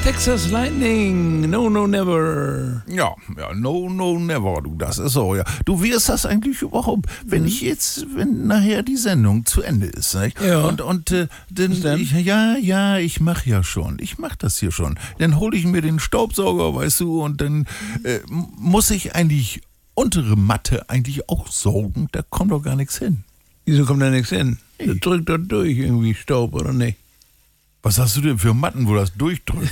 Texas Lightning, no, no, never. Ja, no, never, du, das ist so, ja. Du, wie ist das eigentlich überhaupt, wenn nachher die Sendung zu Ende ist, nicht? Ja. Und dann? Ich mach ja schon, ich mach das hier schon. Dann hole ich mir den Staubsauger, weißt du, und dann muss ich eigentlich untere Matte eigentlich auch saugen, da kommt doch gar nichts hin. Wieso kommt da nichts hin? Nee. Das drückt doch durch irgendwie Staub, oder nicht? Was hast du denn für Matten, wo das durchdrückt?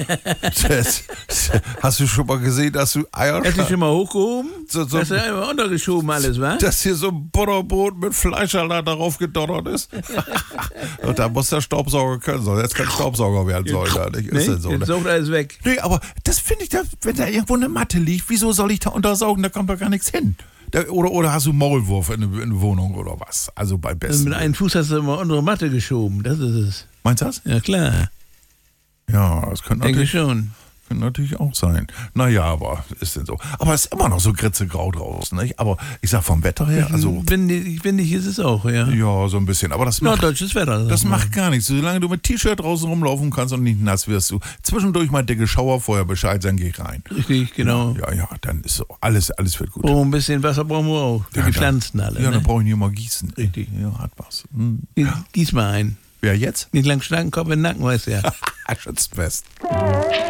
Hast du schon mal gesehen, dass du Eier Hast du schon mal hochgehoben? So- Hast du einmal untergeschoben alles, wa? dass hier so ein Butterbrot mit Fleischsalat darauf gedonnert ist? Und da muss der Staubsauger können, soll jetzt kein Staubsauger werden soll. Ja, nicht? Ist denn so, Jetzt ne? saugt alles weg. Nee, aber das finde ich, wenn da irgendwo eine Matte liegt, wieso soll ich da untersaugen? Da kommt doch gar nichts hin. Oder hast du Maulwurf in der Wohnung oder was? Also bei Also besten. mit einem Fuß hast du immer unsere Matte geschoben, das ist es. Meinst du das? Ja, klar. Ja, das könnte Denke natürlich schon. auch sein. Naja, aber ist denn so. Aber es ist immer noch so grau draußen, nicht? Aber ich sag vom Wetter her, also. Windig ist es auch, ja. Ja, so ein bisschen. Aber das macht, Norddeutsches Wetter. das macht gar nichts. Solange du mit T-Shirt draußen rumlaufen kannst und nicht nass wirst, du zwischendurch mal dicke Schauer, vorher Bescheid, dann geh rein. Richtig, genau. Ja, dann ist so. Alles wird gut. Oh, ein bisschen Wasser brauchen wir auch. Für die Pflanzen alle. Ja, dann Ne? brauche ich nicht mal gießen. Richtig. Ja, hat was. Hm. Gieß mal ein. Wer jetzt? Nicht lang starken Kopf in den Nacken, weißt du ja. Schützt fest.